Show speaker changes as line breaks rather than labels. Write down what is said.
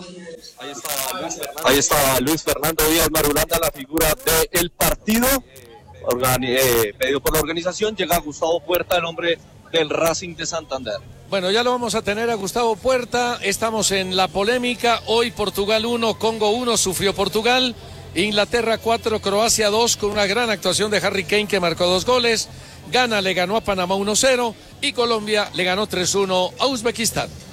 Ahí está Luis Fernando Díaz Marulanda, la figura del partido, pedido por la organización. Llega Gustavo Puerta, el hombre del Racing de Santander.
Bueno, ya lo vamos a tener a Gustavo Puerta. Estamos en la polémica. Hoy Portugal 1, Congo 1, sufrió Portugal. Inglaterra 4, Croacia 2, con una gran actuación de Harry Kane, que marcó 2 goles. Ghana le ganó a Panamá 1-0 y Colombia le ganó 3-1 a Uzbekistán.